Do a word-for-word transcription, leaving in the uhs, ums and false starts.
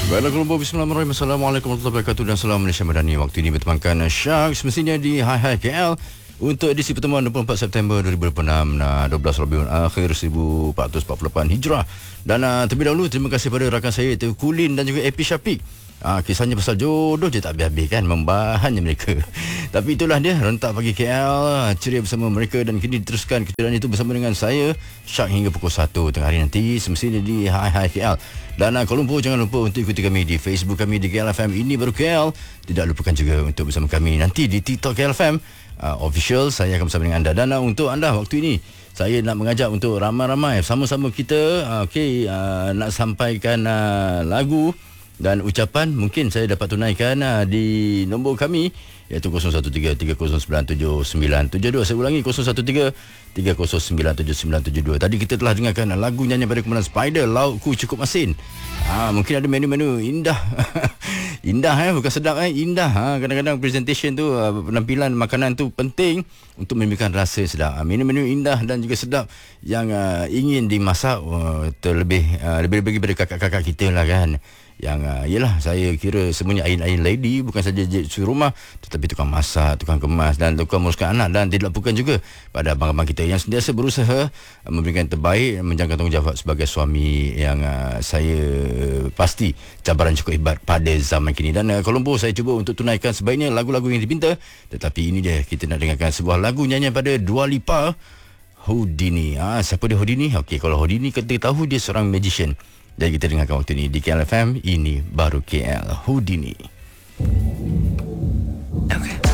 Baiklah, Kolombo, bismillahirrahmanirrahim. Assalamualaikum warahmatullahi wabarakatuh dan salam Malaysia Madani. Waktu ini bertemankan Syak semestinya di Hai Hai K L untuk edisi pertemuan dua puluh empat September dua ribu dua puluh enam, nah, dua belas Rabiul Akhir seribu empat ratus empat puluh lapan Hijrah. Dan uh, terlebih dahulu terima kasih pada rakan saya iaitu Kulin dan juga Epi Syafiq. Ah, kisahnya pasal jodoh je tak habis-habis kan, membahannya mereka. Tapi itulah dia, rentak pagi K L, ceria bersama mereka dan kini diteruskan keceriaan itu bersama dengan saya Syak hingga pukul satu tengah hari nanti semestinya di Hai Hai K L. Dan uh, kalau lupa jangan lupa untuk ikuti kami di Facebook kami di K L F M Ini Baru K L. Tidak lupakan juga untuk bersama kami nanti di TikTok K L F M uh, official. Saya akan bersama dengan anda. Dan uh, untuk anda waktu ini saya nak mengajak untuk ramai-ramai sama-sama kita uh, okey uh, nak sampaikan uh, lagu dan ucapan mungkin saya dapat tunaikan uh, di nombor kami iaitu kosong satu tiga tiga kosong sembilan tujuh sembilan tujuh dua. Saya ulangi kosong satu tiga tiga kosong sembilan tujuh sembilan tujuh dua. Tadi kita telah dengarkan lagu nyanyian pada kumpulan Spider, Laukku Cukup Masin. Ha, mungkin ada menu-menu indah. Indah eh, bukan sedap eh, indah. Ha, kadang-kadang presentation tu, uh, penampilan makanan tu penting untuk memberikan rasa sedap. Ha, menu-menu indah dan juga sedap yang uh, ingin dimasak uh, terlebih uh, lebih-lebih daripada kakak-kakak kita lah kan. Yang uh, yelah, saya kira semuanya ain-ain lady, bukan saja suri rumah tetapi tukang masak, tukang kemas dan tukang menguruskan anak. Dan tidak lupakan juga pada abang-abang kita yang sentiasa berusaha uh, memberikan terbaik, menjalankan tanggungjawab sebagai suami yang uh, saya pasti cabaran cukup hebat pada zaman kini. Dan uh, Kolombo saya cuba untuk tunaikan sebaiknya lagu-lagu yang dipinta, tetapi ini dia, kita nak dengarkan sebuah lagu nyanyian pada Dua Lipa, Houdini. Ah, siapa dia Houdini? Okey, kalau Houdini kita tahu dia seorang magician. Jadi kita dengarkan waktu ini di K L F M Ini Baru K L, Houdini. Okay.